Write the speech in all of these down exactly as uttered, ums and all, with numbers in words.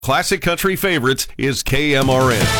Classic country favorites is K M R N.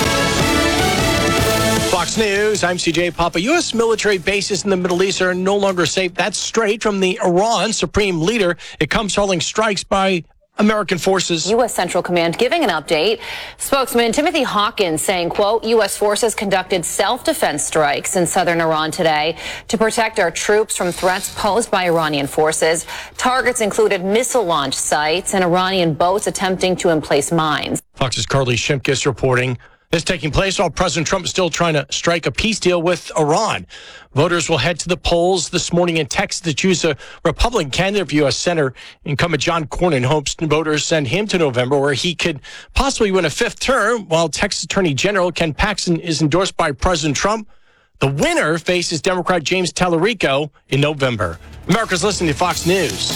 Fox News, I'm C J Papa. U S military bases in the Middle East are no longer safe. That's straight from the Iran supreme leader. It comes following strikes by American forces. U S Central Command giving an update. Spokesman Timothy Hawkins saying, quote, U S forces conducted self-defense strikes in southern Iran today to protect our troops from threats posed by Iranian forces. Targets included missile launch sites and Iranian boats attempting to emplace mines. Fox's Carly Shimkus reporting. This taking place while President Trump is still trying to strike a peace deal with Iran. Voters will head to the polls this morning in Texas to choose a Republican candidate for U S Senator. Incumbent John Cornyn hopes voters send him to November, where he could possibly win a fifth term, while Texas Attorney General Ken Paxton is endorsed by President Trump. The winner faces Democrat James Tallarico in November. America's listening to Fox News.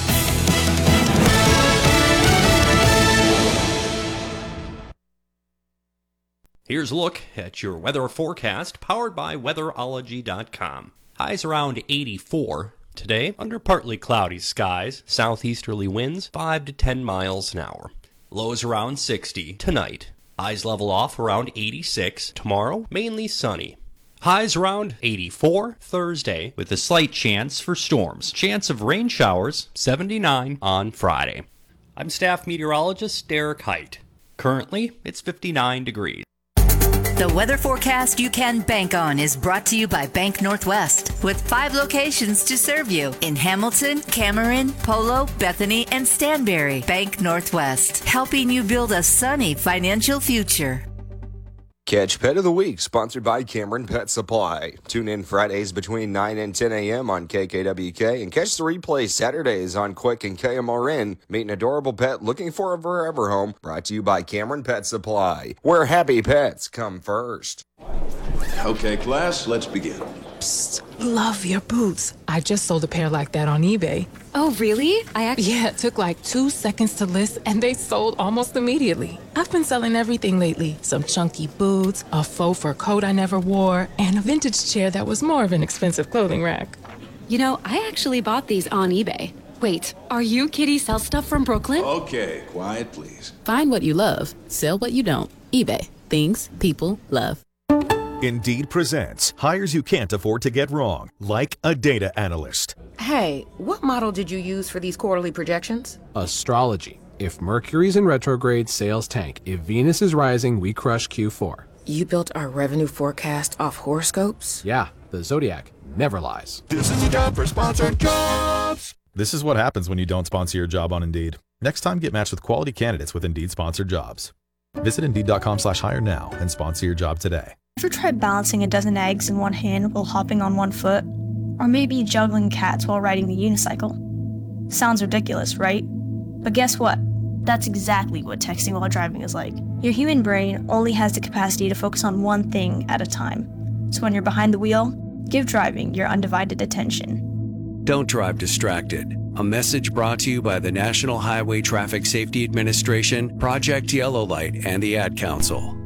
Here's a look at your weather forecast, powered by weatherology dot com. Highs around eighty-four today, under partly cloudy skies, southeasterly winds five to ten miles an hour. Lows around sixty tonight. Highs level off around eighty-six tomorrow, mainly sunny. Highs around eighty-four Thursday, with a slight chance for storms. Chance of rain showers, seventy-nine on Friday. I'm staff meteorologist Derek Height. Currently, it's fifty-nine degrees. The weather forecast you can bank on is brought to you by Bank Northwest, with five locations to serve you in Hamilton, Cameron, Polo, Bethany, and Stanberry. Bank Northwest, helping you build a sunny financial future. Catch Pet of the Week, sponsored by Cameron Pet Supply. Tune in Fridays between nine and ten a.m. on K K W K and catch the replay Saturdays on Quick and K M R N. Meet an adorable pet looking for a forever home. Brought to you by Cameron Pet Supply, where happy pets come first. Okay, class, let's begin. Psst, love your boots. I just sold a pair like that on eBay. Oh, really? I actually... Yeah, it took like two seconds to list, and they sold almost immediately. I've been selling everything lately. Some chunky boots, a faux fur coat I never wore, and a vintage chair that was more of an expensive clothing rack. You know, I actually bought these on eBay. Wait, are you Kitty Sell Stuff from Brooklyn? Okay, quiet, please. Find what you love, sell what you don't. eBay. Things people love. Indeed presents hires you can't afford to get wrong, like a data analyst. Hey, what model did you use for these quarterly projections? Astrology. If Mercury's in retrograde, sales tank. If Venus is rising, we crush Q four. You built our revenue forecast off horoscopes? Yeah, the Zodiac never lies. This is a job for sponsored jobs. This is what happens when you don't sponsor your job on Indeed. Next time, get matched with quality candidates with Indeed sponsored jobs. Visit Indeed.com slash hire now and sponsor your job today. Ever tried balancing a dozen eggs in one hand while hopping on one foot? Or maybe juggling cats while riding the unicycle? Sounds ridiculous, right? But guess what? That's exactly what texting while driving is like. Your human brain only has the capacity to focus on one thing at a time. So when you're behind the wheel, give driving your undivided attention. Don't drive distracted. A message brought to you by the National Highway Traffic Safety Administration, Project Yellow Light, and the Ad Council.